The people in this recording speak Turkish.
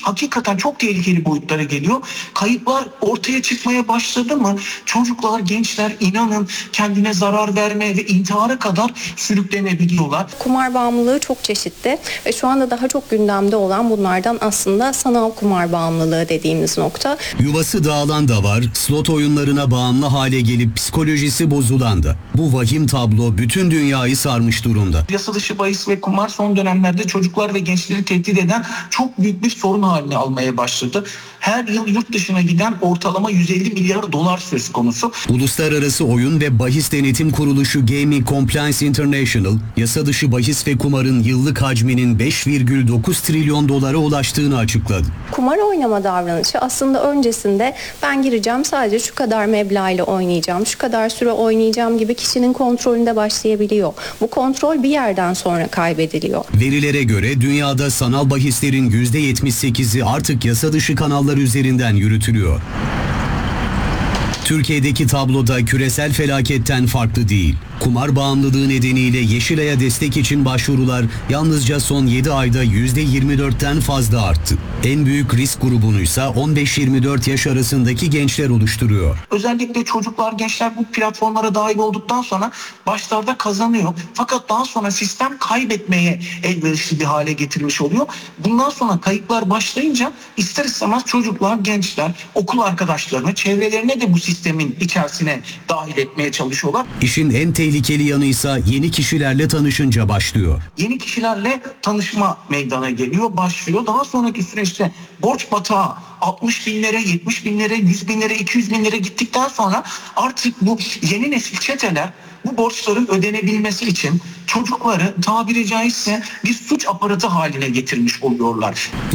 hakikaten çok tehlikeli boyutlara geliyor. Kayıplar ortaya çıkmaya başladı mı çocuklar, gençler inanın kendine zarar vermeye ve intihara kadar sürüklenebiliyorlar. Kumar bağımlılığı çok çeşitli ve şu anda daha çok gündemde olan bunlardan aslında sanal kumar bağımlılığı dediğimiz nokta. Yuvası dağılan da var, slot oyunlarına bağımlı hale gelip psikolojisi bozulan da. Bu vahim tablo bütün dünyayı sarmış durumda. Yasa dışı bahis ve kumar son dönemlerde çocuklar ve gençleri tehdit eden çok büyük bir sorun haline almaya başladı. Her yıl yurt dışına giden ortalama 150 milyar dolar söz konusu. Uluslararası Oyun ve Bahis Denetim Kuruluşu Gaming Compliance International, yasa dışı bahis ve kumarın yıllık hacminin 5,9 trilyon dolara ulaştığını açıkladı. Kumar oynama davranışı aslında öncesinde ben gireceğim, sadece şu kadar meblağ ile oynayacağım, şu kadar süre oynayacağım gibi kişinin kontrolünde başlayabiliyor. Bu kontrol bir yerden sonra kaybediliyor. Verilere göre dünyada sanal bahislerin %78'i artık yasa dışı kanallar üzerinden yürütülüyor. Türkiye'deki tabloda küresel felaketten farklı değil. Kumar bağımlılığı nedeniyle Yeşilay'a destek için başvurular yalnızca son 7 ayda %24'ten fazla arttı. En büyük risk grubunuysa 15-24 yaş arasındaki gençler oluşturuyor. Özellikle çocuklar, gençler bu platformlara dahil olduktan sonra başlarda kazanıyor. Fakat daha sonra sistem kaybetmeye elverişli bir hale getirmiş oluyor. Bundan sonra kayıplar başlayınca ister istemez çocuklar, gençler, okul arkadaşlarını, çevrelerine de bu sistemin içerisine dahil etmeye çalışıyorlar. İşin en tehlikeli yanıysa yeni kişilerle tanışınca başlıyor. Yeni kişilerle tanışma meydana geliyor, başlıyor. Daha sonraki süreçte borç batağı 60 binlere, 70 binlere, 100 binlere, 200 binlere gittikten sonra artık bu yeni nesil çeteler bu borçların ödenebilmesi için çocukları tabiri caizse bir suç aparatı haline getirmiş oluyorlar.